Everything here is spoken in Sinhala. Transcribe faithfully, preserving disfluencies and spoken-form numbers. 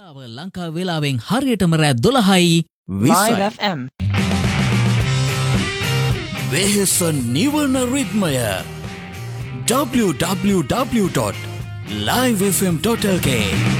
වෙලාව ලංකා වෙලාවෙන් හරියටම රෑ දොළහයි විස්සයි. Live F M. වෙහෙස නිවන රිද්මය double-u double-u double-u dot live f m dot l k